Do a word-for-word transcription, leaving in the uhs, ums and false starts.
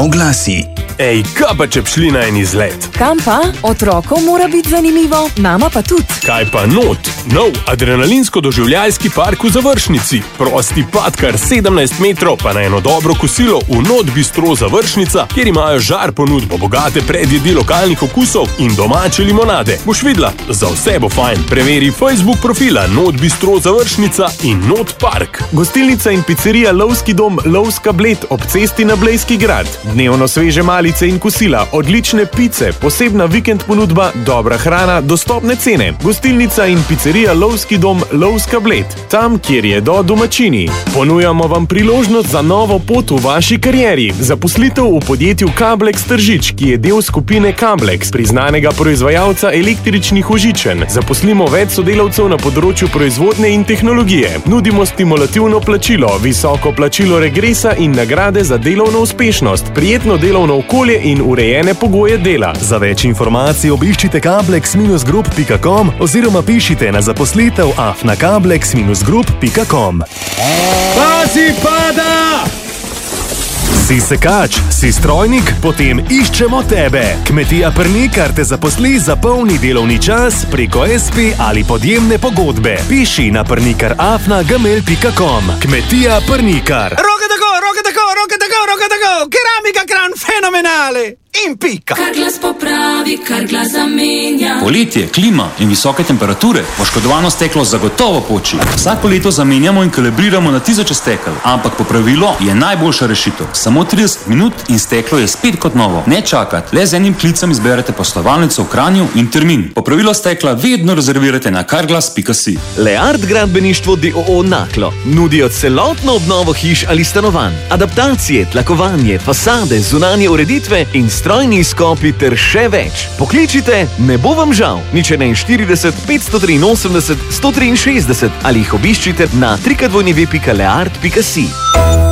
oglasi. Ej, kaj pa če bi šli na en izlet? Kam pa? Otrokom mora biti zanimivo, nama pa tudi. Kaj pa not? Nov adrenalinsko-doživljajski park v Završnici. Prosti pad kar sedemnajst metrov, pa na eno dobro kosilo v Not Bistro Završnica, kjer imajo žar ponudbo, bogate predjedi lokalnih okusov in domače limonade. Boš videla, za vse bo fajn. Preveri Facebook profila Not Bistro Završnica in Not Park. Gostilnica in pizzerija Lovski dom Lovska Bled ob cesti na Blejski grad. Dnevno sveže malice in kosila, odlične pice, posebna vikend ponudba, dobra hrana, dostopne cene. Gostilnica in pizzerija Lovski dom Lovska Bled. Tam, kjer je do domačini. Ponujamo vam priložnost za novo pot v vaši karieri. Zaposlitev v podjetju Kablex Tržič, ki je del skupine Kablex, priznanega proizvajalca električnih ožičen. Zaposlimo več sodelavcev na področju proizvodnje in tehnologije. Nudimo stimulativno plačilo, visoko plačilo regresa in nagrade za delovno uspešnost, prijetno delovno okolje in urejene pogoje dela. Za več informacij obiščite kablex group pika com oziroma pišite na zaposlitev afna kablex group pika com. Pazi, pada! Si sekač, si strojnik, potem iščemo tebe. Kmetija Prnikar te zaposli za polni delovni čas preko es pe ali podjemne pogodbe. Piši na prnikar afna gmail pika com. Kmetija Prnikar. Roke tako, roke tako, roke tako, roke tako. Keramika Kran, fenomenale. In pika. Carglass popravi, Carglass zamenja. Poletje, klima in visoke temperature, poškodovano steklo zagotovo poči. Vsako leto zamenjamo in kalibriramo na tisoče stekel, ampak popravilo je najboljša rešitev. Samo trideset minut in steklo je spet kot novo. Ne čakati, le z enim klicem izberete poslovalnico v Kranju in termin. Popravilo stekla vedno rezervirate na carglass pika si. Leart gradbeništvo d o o Naklo nudijo celotno obnovo hiš ali stanovanj, adaptacije, tlakovanje, fasade, zunanje ureditve in strojni izkopi ter še več. Pokličite, ne bo vam žal. Nič štirideset petsto triinosemdeset sto triinšestdeset ali jih obiščite na w w w pika leart pika si.